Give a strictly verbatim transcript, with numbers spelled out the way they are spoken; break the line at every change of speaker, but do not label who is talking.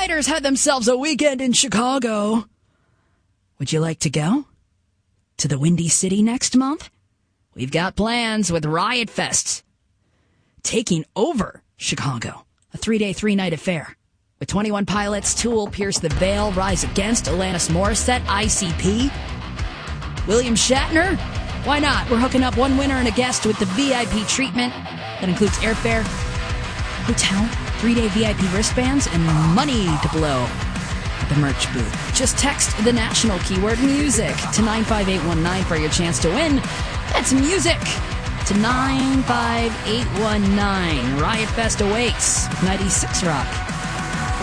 Fighters had themselves a weekend in Chicago. Would you like to go to the Windy City next month? We've got plans with Riot Fest taking over Chicago. A three-day, three-night affair. With twenty-one Pilots, Tool, Pierce the Veil, Rise Against, Alanis Morissette, I C P, William Shatner. Why not? We're hooking up one winner and a guest with the V I P treatment. That includes airfare, hotel, three-day V I P wristbands, and money to blow at the merch booth. Just text the national keyword music to nine five eight one nine for your chance to win. That's music to nine five eight one nine. Riot Fest awaits. ninety-six Rock.